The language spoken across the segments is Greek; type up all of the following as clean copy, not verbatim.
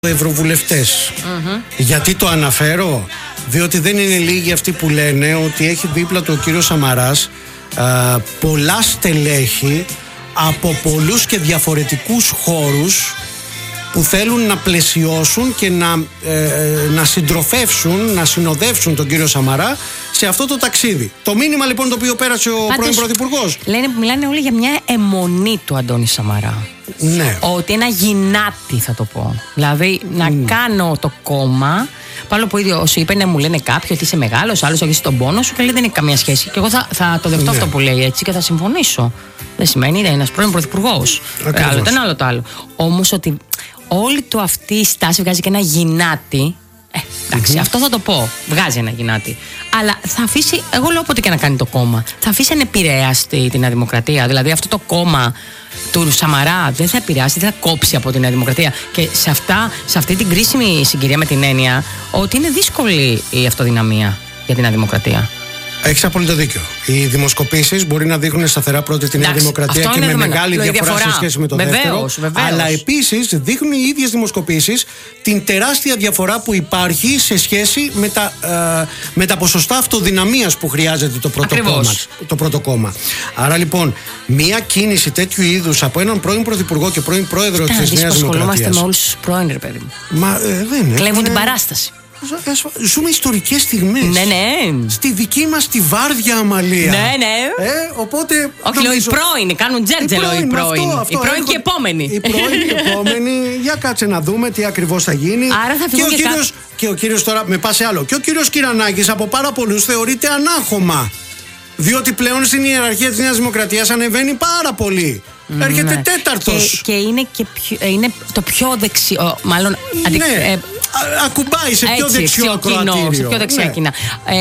ευρωβουλευτές. Γιατί το αναφέρω? Διότι δεν είναι λίγοι αυτοί που λένε ότι έχει δίπλα του ο κύριος Σαμαράς πολλά στελέχη από πολλούς και διαφορετικούς χώρους που θέλουν να πλαισιώσουν και να συντροφεύσουν, να συνοδεύσουν τον κύριο Σαμαρά σε αυτό το ταξίδι. Το μήνυμα λοιπόν το οποίο πέρασε ο πρώην Πρωθυπουργός. Μιλάνε όλοι για μια αιμονή του Αντώνη Σαμαρά. Ναι. Ότι ένα γυνάτι, θα το πω. Δηλαδή να κάνω το κόμμα. Παρόλο που ήδη όσοι είπε, μου λένε κάποιοι ότι είσαι μεγάλος, άλλος όχι στον πόνο σου, και λέει δεν έχει καμία σχέση. Και εγώ θα το δεχτώ αυτό που λέει έτσι και θα συμφωνήσω. Δεν σημαίνει είναι ένας πρώην πρωθυπουργός. Άλλο το ένα, άλλο το άλλο. Όμως ότι όλη του αυτή η στάση βγάζει και ένα γυνάτι. Εντάξει, αυτό θα το πω. Βγάζει ένα γυνάτι. Αλλά θα αφήσει, εγώ λέω όποτε και να κάνει το κόμμα, θα αφήσει ανεπηρέαστη τη Νέα Δημοκρατία. Δηλαδή αυτό το κόμμα του Σαμαρά δεν θα επηρεάσει, δεν θα κόψει από τη Νέα Δημοκρατία. Και σε αυτή την κρίσιμη συγκυρία, με την έννοια ότι είναι δύσκολη η αυτοδυναμία για τη Νέα Δημοκρατία. Έχεις απόλυτο δίκιο. Οι δημοσκοπήσεις μπορεί να δείχνουν σταθερά πρώτη τη Νέα Δημοκρατία και με μεγάλη διαφορά σε σχέση με το δεύτερο. Αλλά επίσης δείχνουν οι ίδιες δημοσκοπήσεις την τεράστια διαφορά που υπάρχει σε σχέση με τα ποσοστά αυτοδυναμίας που χρειάζεται το πρώτο κόμμα. Άρα λοιπόν, μια κίνηση τέτοιου είδους από έναν πρώην Πρωθυπουργό και πρώην Πρόεδρο της Νέας Δημοκρατίας. Ασχολούμαστε με όλους τους πρώην, ρε παιδί μου. Δεν είναι. Κλέβουν την παράσταση. Ζούμε ιστορικές στιγμές. Ναι. Στη δική μας τη βάρδια Αμαλία. Ναι. Οπότε. Όχι, λέω οι πρώην, κάνουν τζέρτζελο οι πρώην. Οι πρώην και οι επόμενοι. Οι πρώην και οι επόμενοι. Για κάτσε να δούμε τι ακριβώς θα γίνει. Άρα θα φύγουν και ο κύριος τώρα με πάσε άλλο. Και ο κύριος Κυρανάκης από πάρα πολλούς θεωρείται ανάχωμα. Διότι πλέον στην ιεραρχία της Νέας Δημοκρατίας ανεβαίνει πάρα πολύ. Έρχεται τέταρτος. Και είναι το πιο δεξιό. Μάλλον. Ακουμπάει σε πιο δεξιό ακροατήριο. Σε πιο δεξιά κοινά.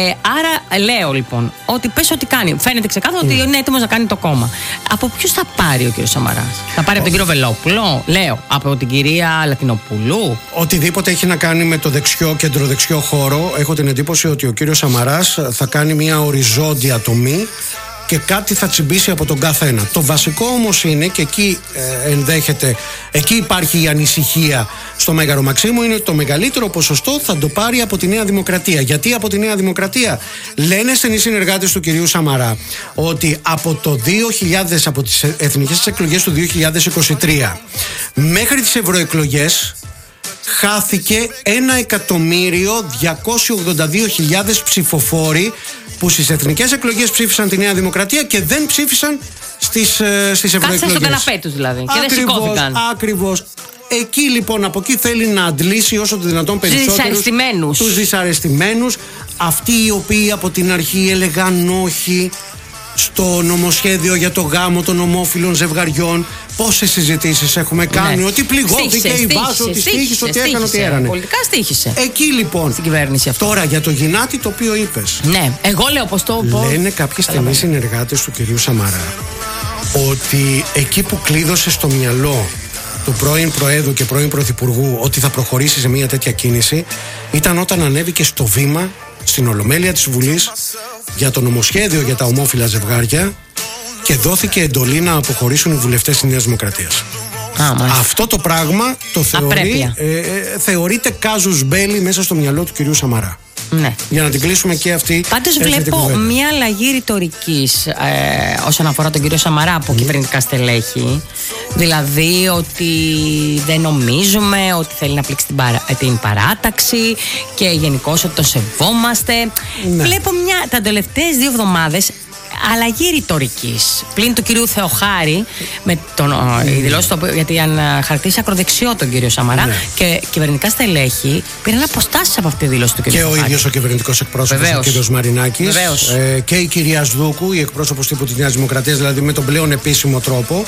Άρα λέω λοιπόν ότι πες ότι κάνει. Φαίνεται ξεκάθαρα ότι είναι έτοιμος να κάνει το κόμμα. Από ποιους θα πάρει ο κύριος Σαμαράς? Θα πάρει από τον κύριο Βελόπουλο? Λέω. Από την κυρία Λατινοπούλου? Οτιδήποτε έχει να κάνει με το δεξιό, κεντροδεξιό χώρο, έχω την εντύπωση ότι ο κύριος Σαμαράς θα κάνει μια οριζόντια τομή και κάτι θα τσιμπήσει από τον καθένα. Το βασικό όμως είναι, και εκεί εκεί υπάρχει η ανησυχία στο Μέγαρο Μαξίμου, είναι ότι το μεγαλύτερο ποσοστό θα το πάρει από τη Νέα Δημοκρατία. Γιατί από τη Νέα Δημοκρατία? Λένε στενοί συνεργάτες του κυρίου Σαμαρά ότι από το 2000, από τις εθνικές εκλογές του 2023 μέχρι τις ευρωεκλογές χάθηκε 1.282.000 ψηφοφόροι που στις εθνικές εκλογές ψήφισαν τη Νέα Δημοκρατία και δεν ψήφισαν στις ευρωεκλογές. Κάθισαν στον καναπέ τους δηλαδή και δεν σηκώθηκαν. Ακριβώς. Εκεί λοιπόν, από εκεί θέλει να αντλήσει όσο το δυνατόν περισσότερους τους δυσαρεστημένους, αυτοί οι οποίοι από την αρχή έλεγαν όχι στο νομοσχέδιο για το γάμο των ομόφυλων ζευγαριών. Πόσες συζητήσεις έχουμε κάνει, ότι πληγώθηκε η βάση, ότι στοίχησε, ότι έκανε, ότι έρανε. Πολιτικά στοίχησε. Εκεί λοιπόν. Στην κυβέρνηση αυτό. Τώρα για το γυνάτι το οποίο είπες. Ναι, εγώ λέω πως το πω. Λένε κάποιοι στενοί συνεργάτες του κυρίου Σαμαρά ότι εκεί που κλείδωσε στο μυαλό του πρώην Προέδρου και πρώην Πρωθυπουργού ότι θα προχωρήσει σε μια τέτοια κίνηση ήταν όταν ανέβηκε στο βήμα στην Ολομέλεια της Βουλής για το νομοσχέδιο για τα ομόφυλα ζευγάρια και δώθηκε εντολή να αποχωρήσουν οι βουλευτές της Νέας Δημοκρατίας. Αυτό το πράγμα το θεωρείται κάζους μπέλι μέσα στο μυαλό του κυρίου Σαμαρά. Ναι. Για να την κλείσουμε και αυτή. Πάντως βλέπω μια αλλαγή ρητορικής όσον αφορά τον κύριο Σαμαρά από κυβερνητικά στελέχη. Δηλαδή ότι δεν νομίζουμε ότι θέλει να πλήξει την παράταξη και γενικώς ότι το σεβόμαστε. Ναι. Βλέπω τα τελευταίες 2 εβδομάδες αλλαγή ρητορικής. Πλην του κυρίου Θεοχάρη με τον δηλώσει γιατί χαρακτήρισε ακροδεξιό τον κύριο Σαμαρά, ναι. Και κυβερνητικά στελέχη πήραν αποστάσεις από αυτή τη δήλωση του κυρίου Θεοχάρη. Και ο ίδιος ο κυβερνητικός εκπρόσωπος, ο κύριος Μαρινάκης, και η κυρία Σδούκου, η εκπρόσωπος τύπου της Νέας Δημοκρατίας, δηλαδή με τον πλέον επίσημο τρόπο.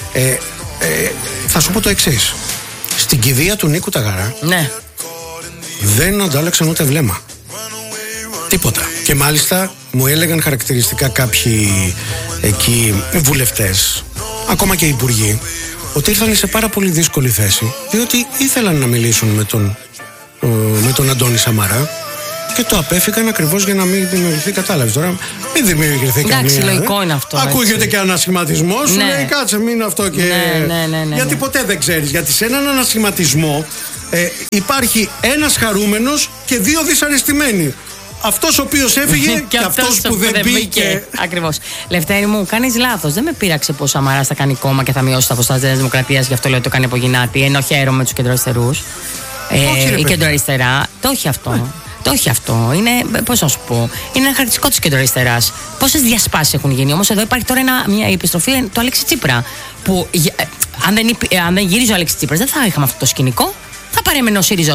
Θα σου πω το εξής. Στην κηδεία του Νίκου Ταγαρά, ναι, δεν αντάλλαξαν ούτε βλέμμα. Τίποτα. Και μάλιστα μου έλεγαν χαρακτηριστικά κάποιοι εκεί βουλευτές, ακόμα και υπουργοί, ότι ήρθαν σε πάρα πολύ δύσκολη θέση, διότι ήθελαν να μιλήσουν με τον Αντώνη Σαμαρά και το απέφυγαν ακριβώς για να μην δημιουργηθεί, κατάλαβες τώρα, μην δημιουργηθεί καμία. Εντάξει, λογικό είναι αυτό. Ακούγεται έτσι. Και ανασχηματισμός, σου λέει κάτσε μην αυτό και... Ναι. Γιατί ποτέ δεν ξέρεις, γιατί σε έναν ανασχηματισμό υπάρχει ένας χαρούμενος και 2 δυσαρεστημένοι. Αυτός ο οποίος έφυγε και αυτός που δεν μπήκε. Ακριβώς. Λευτέρη μου, κάνεις λάθος. Δεν με πείραξε πως ο Σαμαράς θα κάνει κόμμα και θα μειώσει τα ποσοστά της Δημοκρατίας, γι' αυτό λέω ότι το κάνει από γυνάτη. Ενώ χαίρομαι τους κεντροαριστερούς. Η κεντροαριστερά το έχει αυτό. Το έχει αυτό. Είναι, πώς να σου πω, είναι ένα χαρακτηριστικό της κεντροαριστεράς. Πόσες διασπάσεις έχουν γίνει. Όμως εδώ υπάρχει τώρα μια επιστροφή του Αλέξη Τσίπρα. Που αν δεν γύριζε ο Αλέξη Τσίπρας, δεν θα είχαμε αυτό το σκηνικό. Θα παρέμενε ο ΣΥΡΙΖΑ.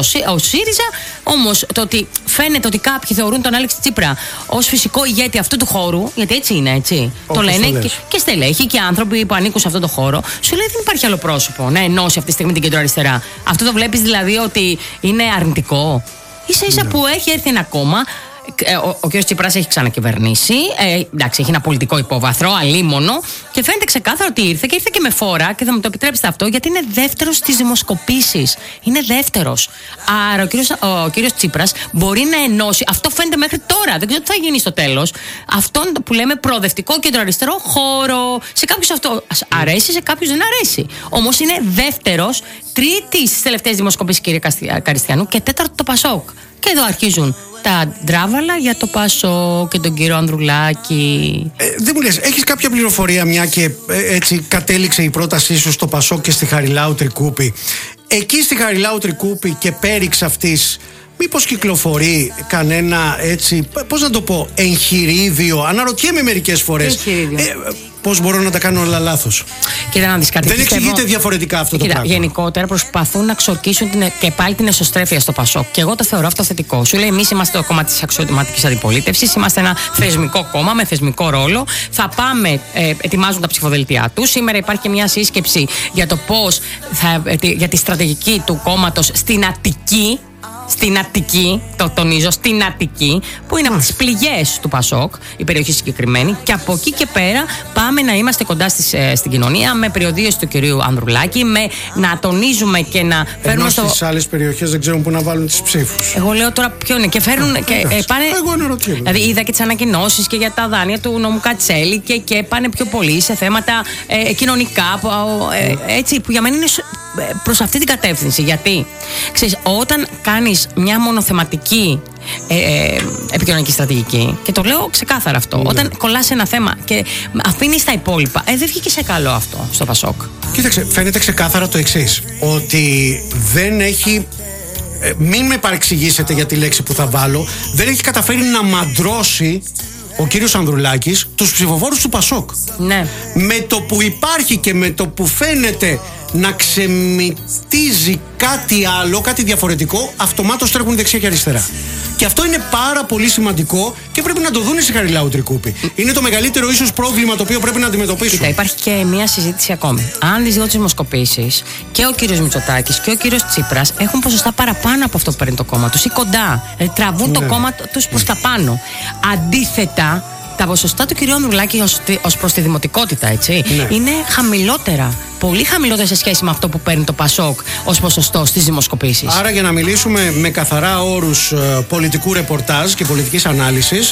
Όμως το ότι φαίνεται ότι κάποιοι θεωρούν τον Άλεξη Τσίπρα ως φυσικό ηγέτη αυτού του χώρου, γιατί έτσι είναι, έτσι. Το λένε και στελέχοι και άνθρωποι που ανήκουν σε αυτό το χώρο. Σου λέει δεν υπάρχει άλλο πρόσωπο να ενώσει αυτή τη στιγμή την κεντροαριστερά. Αυτό το βλέπεις δηλαδή ότι είναι αρνητικό. Ίσα-ίσα που έχει έρθει ένα κόμμα. Ο κ. Τσίπρας έχει ξανακυβερνήσει. Εντάξει, έχει ένα πολιτικό υπόβαθρο, αλίμονο. Και φαίνεται ξεκάθαρο ότι ήρθε και με φόρα. Και θα μου το επιτρέψετε αυτό, γιατί είναι δεύτερος στις δημοσκοπήσεις. Είναι δεύτερος. Άρα ο κ. Τσίπρας μπορεί να ενώσει. Αυτό φαίνεται μέχρι τώρα. Δεν ξέρω τι θα γίνει στο τέλος. Αυτόν που λέμε προοδευτικό κεντροαριστερό χώρο. Σε κάποιους αυτό αρέσει, σε κάποιους δεν αρέσει. Όμως είναι δεύτερος, τρίτη στις τελευταίες δημοσκοπήσεις, κ. Καριστιανού, και τέταρτο το Πασόκ. Και εδώ αρχίζουν τα ντράβαλα για το Πασό και τον κύριο Ανδρουλάκη. Δεν μου λες, έχεις κάποια πληροφορία, μια και έτσι κατέληξε η πρότασή σου στο Πασό και στη Χαριλάου Τρικούπη. Εκεί στη Χαριλάου Τρικούπη και πέριξ αυτής, μήπως κυκλοφορεί κανένα έτσι, πώς να το πω, εγχειρίδιο? Αναρωτιέμαι μερικές φορές. Πώς μπορώ να τα κάνω όλα λάθος? Δεν εξηγείται διαφορετικά αυτό το πράγμα. Γενικότερα προσπαθούν να ξορκίσουν και πάλι την εσωστρέφεια στο Πασόκ. Και εγώ το θεωρώ αυτό θετικό. Σου λέει, εμείς είμαστε το κόμμα της αξιωματικής αντιπολίτευσης, είμαστε ένα θεσμικό κόμμα με θεσμικό ρόλο. Θα πάμε, ετοιμάζουν τα ψηφοδελτία τους. Σήμερα υπάρχει και μια σύσκεψη για το πώς για τη στρατηγική του κόμματος στην Αττική. Στην Αττική, το τονίζω, στην Αττική, που είναι από τις πληγές του Πασόκ, η περιοχή συγκεκριμένη, και από εκεί και πέρα πάμε να είμαστε κοντά στην κοινωνία με περιοδίες του κυρίου Ανδρουλάκη, με να τονίζουμε και να φέρνουμε. Ενώ στις άλλες περιοχές δεν ξέρουν πού να βάλουν τις ψήφους. Εγώ λέω τώρα ποιο είναι. Και φέρνουν. Και πάνε. Εγώ αναρωτιέμαι. Δηλαδή είδα και τις ανακοινώσεις και για τα δάνεια του νόμου Κατσέλη και πάνε πιο πολύ σε θέματα κοινωνικά, έτσι, που για μένα είναι προς αυτή την κατεύθυνση. Γιατί, ξέρεις, όταν κάνεις μια μονοθεματική επικοινωνική στρατηγική, και το λέω ξεκάθαρα αυτό, όταν κολλάς ένα θέμα και αφήνεις τα υπόλοιπα, δεν βγήκε σε καλό αυτό στο Πασόκ. Κοίταξε, φαίνεται ξεκάθαρα το εξής, ότι δεν έχει, μην με παρεξηγήσετε για τη λέξη που θα βάλω, δεν έχει καταφέρει να μαντρώσει ο κύριος Ανδρουλάκης τους ψηφοφόρους του Πασόκ. Ναι. Με το που υπάρχει και με το που φαίνεται να ξεμυτίζει κάτι άλλο, κάτι διαφορετικό, αυτομάτως τρέχουν δεξιά και αριστερά. Και αυτό είναι πάρα πολύ σημαντικό και πρέπει να το δουν στη Χαριλάου Τρικούπη. Είναι το μεγαλύτερο ίσως πρόβλημα το οποίο πρέπει να αντιμετωπίσουν. Κοίτα, υπάρχει και μια συζήτηση ακόμη. Αν δεις εδώ τις δημοσκοπήσεις, και ο κύριος Μητσοτάκης και ο κύριος Τσίπρας έχουν ποσοστά παραπάνω από αυτό που παίρνει το κόμμα τους ή κοντά. Δηλαδή τραβούν το κόμμα τους προς τα πάνω. Αντίθετα, τα ποσοστά του κυρίου Ανδρουλάκη ως προς τη δημοτικότητα, έτσι, είναι χαμηλότερα. Πολύ χαμηλότερα σε σχέση με αυτό που παίρνει το Πασόκ ως ποσοστό στις δημοσκοπήσεις. Άρα, για να μιλήσουμε με καθαρά όρους πολιτικού ρεπορτάζ και πολιτικής ανάλυσης,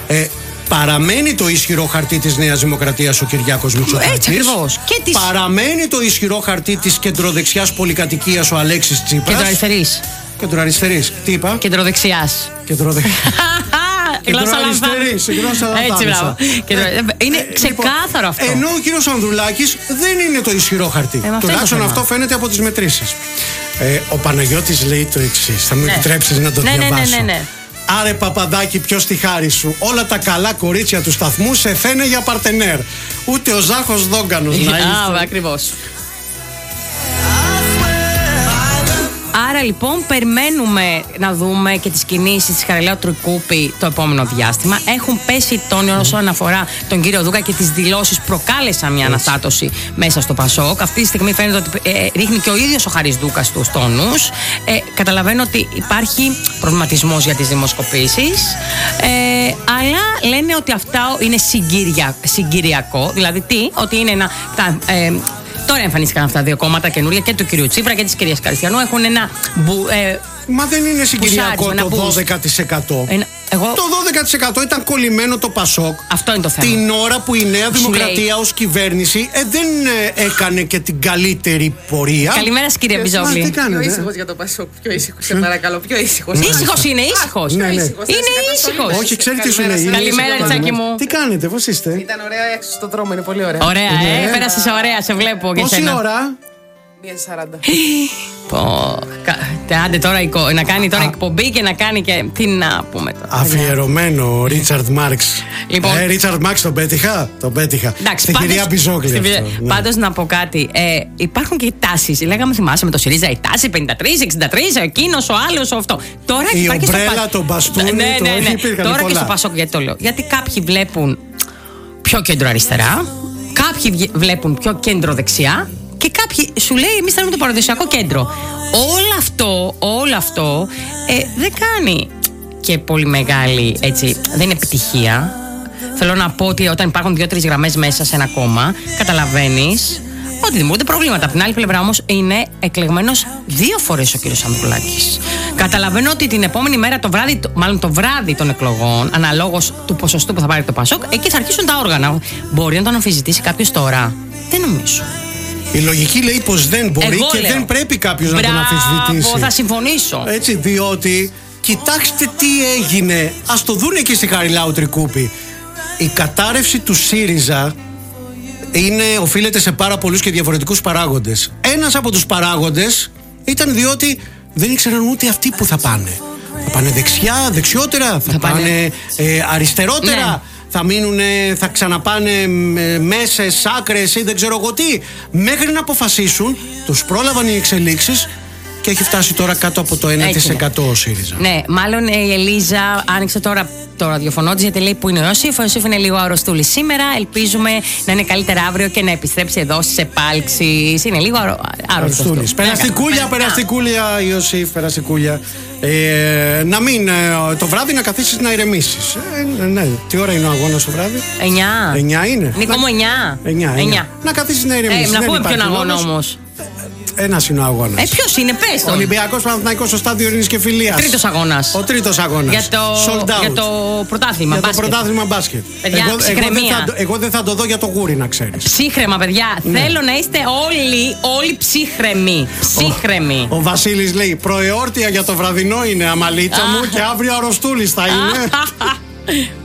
παραμένει το ισχυρό χαρτί της Νέας Δημοκρατίας ο Κυριάκος Μητσοτάκης. Έτσι ακριβώς. Παραμένει το ισχυρό χαρτί της κεντροδεξιάς πολυκατοικίας ο Αλέξης Τσίπρας. Κεντροαριστερής. Τι είπα? Κεντροδεξιάς. Έτσι, μπράβο. Είναι ξεκάθαρο αυτό. Ενώ ο κύριος Ανδρουλάκης δεν είναι το ισχυρό χαρτί. Τουλάχιστον αυτό φαίνεται από τις μετρήσεις. Ο Παναγιώτης λέει το εξής. Θα μου επιτρέψεις να το διαβάσω? Ναι. Άρε Παπαδάκη, ποιος τη χάρη σου? Όλα τα καλά κορίτσια του σταθμού σε θένε για παρτενέρ. Ούτε ο Ζάχος Δόγκανος να είσαι. Ακριβώς. Άρα λοιπόν περιμένουμε να δούμε και τις κινήσεις της Χαριλάου Τρικούπη το επόμενο διάστημα. Έχουν πέσει τόνοι όσον αφορά τον κύριο Δούκα και τις δηλώσεις προκάλεσαν μια αναστάτωση μέσα στο Πασόκ. Αυτή τη στιγμή φαίνεται ότι ρίχνει και ο ίδιος ο Χαρίς Δούκας τους τόνους. Καταλαβαίνω ότι υπάρχει προβληματισμός για τις δημοσκοπήσεις, αλλά λένε ότι αυτά είναι συγκυριακό. Δηλαδή τι? Ότι είναι ένα... Τώρα εμφανίστηκαν αυτά τα δύο κόμματα καινούρια, και του κυρίου Τσίπρα και της κυρίας Καριστιανού. Έχουν ένα. Μα δεν είναι συγκυριακό το 12%. Το 12% ήταν κολλημένο το Πασόκ. Αυτό είναι το θέμα. Την ώρα που η Νέα Δημοκρατία ως κυβέρνηση δεν έκανε και την καλύτερη πορεία. Καλημέρα, κύριε Μπιζόγλη. Πιο ήσυχος για το Πασόκ. Πιο ήσυχος, σε παρακαλώ. Πιο ήσυχος. Ήσυχος είναι, ήσυχος. Ναι. Είναι ήσυχος. Όχι, ξέρει τι σου λέει. Καλημέρα, Ριτσάκι μου. Τι κάνετε, πώς είστε? Ήταν ωραία έξω στον δρόμο, είναι πολύ ωραία. Ωραία, πέρασες ωραία, σε βλέπω και Πόση εσένα. ώρα? 1:40. Άντε τώρα να κάνει τώρα εκπομπή και να κάνει και. Τι να πούμε τώρα. Αφιερωμένο Ρίτσαρντ Μάρξ. Λοιπόν. Ρίτσαρντ Μάρξ τον πέτυχα. Εντάξει, στην κυρία Μπιζόγλη. Πάντως να πω κάτι. Υπάρχουν και τάσεις. Λέγαμε, θυμάσαι με το ΣΥΡΙΖΑ η τάση 53-63, εκείνος ο άλλος ο αυτό. Τώρα η υπάρχει ομπρέλα, το μπαστούνι. Ναι. Τώρα και στο Πασόκ, γιατί το λέω. Γιατί κάποιοι βλέπουν πιο κέντρο-αριστερά, κάποιοι βλέπουν πιο κέντρο-δεξιά. Και κάποιοι σου λέει, εμείς θέλουμε το παραδοσιακό κέντρο. Όλο αυτό δεν κάνει και πολύ μεγάλη, έτσι, δεν είναι επιτυχία. Θέλω να πω ότι όταν υπάρχουν 2-3 γραμμές μέσα σε ένα κόμμα, καταλαβαίνεις ότι δημιουργούνται προβλήματα. Από την άλλη πλευρά όμως είναι εκλεγμένος 2 φορές ο κύριος Ανδρουλάκης. Καταλαβαίνω ότι την επόμενη μέρα, το βράδυ των εκλογών, αναλόγως του ποσοστού που θα πάρει το Πασόκ, εκεί θα αρχίσουν τα όργανα. Μπορεί να τον αμφισβητήσει κάποιος τώρα? Δεν νομίζω. Η λογική λέει πως δεν μπορεί και δεν πρέπει κάποιος να τον αμφισβητήσει. Θα συμφωνήσω. Έτσι, διότι κοιτάξτε τι έγινε. Ας το δούνε και στη Χαριλάου Τρικούπη. Η κατάρρευση του ΣΥΡΙΖΑ οφείλεται σε πάρα πολλούς και διαφορετικούς παράγοντες. Ένας από τους παράγοντες ήταν διότι δεν ήξεραν ούτε αυτοί που θα πάνε. Θα πάνε δεξιά, δεξιότερα, θα πάνε αριστερότερα. Ναι. Θα ξαναπάνε μέσες, άκρες ή δεν ξέρω εγώ τι. Μέχρι να αποφασίσουν, τους πρόλαβαν οι εξελίξεις και έχει φτάσει τώρα κάτω από το 1% ο ΣΥΡΙΖΑ. Ναι, μάλλον η Ελίζα άνοιξε τώρα το ραδιοφωνό της, γιατί λέει που είναι ο Ιωσήφ. Ο Ιωσήφ είναι λίγο αρρωστούλης σήμερα. Ελπίζουμε να είναι καλύτερα αύριο και να επιστρέψει εδώ στις επάλξεις. Είναι λίγο αρρωστούλης. Περαστικούλια, Ιωσήφ, περαστικούλια. Να μην το βράδυ να καθίσεις να ηρεμήσεις. Ναι, τι ώρα είναι ο αγώνας το βράδυ? 9 είναι. Νίκο μου, 9. Να καθίσεις να ηρεμήσεις. Να πούμε ποιον αγώνα όμως. Ένας είναι ο αγώνας. Ποιος είναι, πες το. Ολυμπιακός Παναθηναϊκός στο Στάδιο Ειρήνης και Φιλίας. Τρίτος αγώνας. Ο τρίτος αγώνας. Για το πρωτάθλημα μπάσκετ. Για το πρωτάθλημα μπάσκετ. Εγώ δεν θα το δω για το γούρι, να ξέρεις. Ψύχρεμα, παιδιά. Ναι. Θέλω να είστε όλοι ψύχρεμοι. Ο Βασίλης λέει: προεόρτια για το βραδινό είναι, αμαλίτσα μου, και αύριο αρρωστούλης θα είναι.